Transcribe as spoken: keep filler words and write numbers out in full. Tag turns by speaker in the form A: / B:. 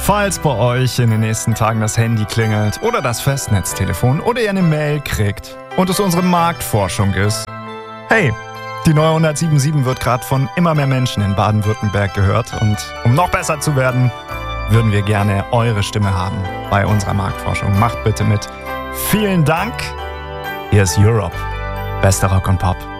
A: Falls bei euch in den nächsten Tagen das Handy klingelt oder das Festnetztelefon oder ihr eine Mail kriegt und es unsere Marktforschung ist, hey, die neue hundertsieben wird gerade von immer mehr Menschen in Baden-Württemberg gehört und um noch besser zu werden, würden wir gerne eure Stimme haben bei unserer Marktforschung. Macht bitte mit. Vielen Dank. Hier ist Europe. Bester Rock und Pop.